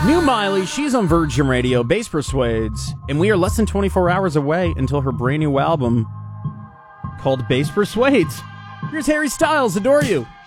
New Miley, she's on Virgin Radio, Bass Persuades, and we are less than 24 hours away until her brand new album called Bass Persuades. Here's Harry Styles, Adore You.